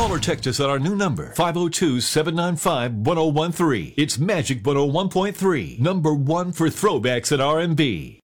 Call or text us at our new number, 502-795-1013. It's Magic 101.3, number one for throwbacks at R&B.